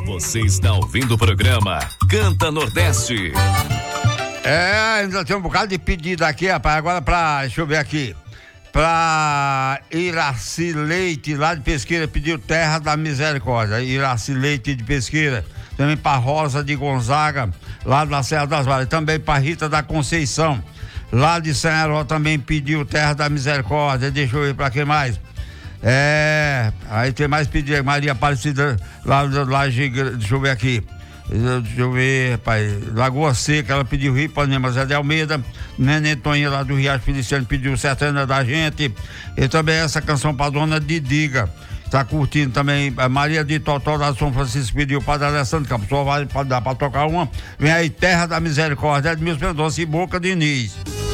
Você está ouvindo o programa Canta Nordeste. Ainda tem um bocado de pedido aqui, rapaz. Agora deixa eu ver aqui. Pra Iraci Leite, lá de Pesqueira, pediu Terra da Misericórdia. Iraci Leite de Pesqueira. Também pra Rosa de Gonzaga, lá da Serra das Varas. Também pra Rita da Conceição, lá de Sanharó, também pediu Terra da Misericórdia. Deixa eu ver pra quem mais. Aí tem mais pedido. Maria Aparecida, lá deixa eu ver aqui. Deixa eu ver, rapaz. Lagoa Seca, ela pediu Rio Ipanema, Zé de Almeida. Nenê Toninha, lá do Riacho Feliciano, pediu Sertana da Gente. E também essa canção pra dona Didiga. Tá curtindo também. A Maria de Totó, da São Francisco, pediu para Alessandro Campos. Só vai dar pra tocar uma. Vem aí, Terra da Misericórdia, Edmilson Mendonça e Boca Diniz.